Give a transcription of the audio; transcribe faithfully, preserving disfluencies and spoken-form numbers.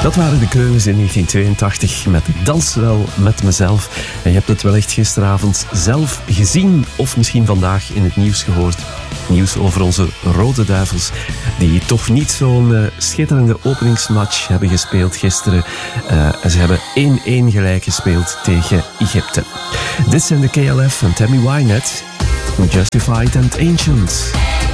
Dat waren de Kreuners in negentien tweeëntachtig met Dans wel met mezelf. En je hebt het wellicht gisteravond zelf gezien of misschien vandaag in het nieuws gehoord. Nieuws over onze Rode Duivels, die toch niet zo'n uh, schitterende openingsmatch hebben gespeeld gisteren. Uh, ze hebben één-één gelijk gespeeld tegen Egypte. Dit zijn de K L F en Tammy Wynette, Justified and Ancient.